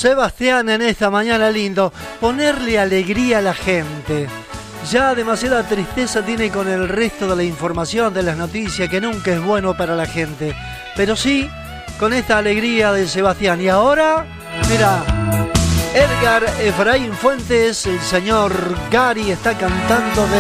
Sebastián en esta mañana lindo, ponerle alegría a la gente. Ya demasiada tristeza tiene con el resto de la información, de las noticias, que nunca es bueno para la gente. Pero sí, con esta alegría de Sebastián. Y ahora, mira, Edgar Efraín Fuentes, el señor Gary está cantando de